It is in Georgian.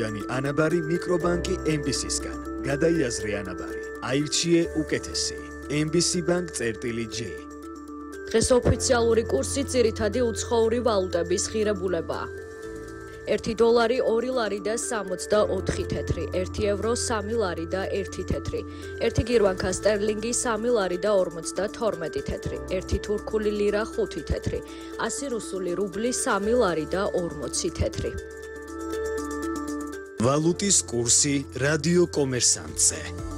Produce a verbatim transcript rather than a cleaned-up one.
ჩვენი ანაბარი მიკრობანკი ემ ბი სისგან. გადაიაზრე ანაბარი. აირჩიე უკეთესი. ემ ბი სი Bank წერტილი J. დღეს ოფიციალური კურსი ძირითადი უცხოური ვალუტების ღირებულებაა. ერთი დოლარი ორი ლარი და სამოცდაოთხი თეთრი, ერთი ევრო სამი ლარი და ერთი თეთრი, ერთი გირვანქა სტერლინგი სამი ლარი და ორმოცდათორმეტი თეთრი, ერთი თურქული ლირა ხუთი თეთრი, ასი რუსული რუბლი სამი ლარი და ორმოცი თეთრი. ვალუტის კურსი რადიო კომერსანტზე.